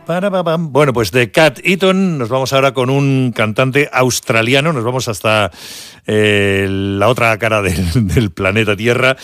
Bueno, pues de Cat Eaton nos vamos ahora con un cantante australiano, nos vamos hasta la otra cara del planeta Tierra.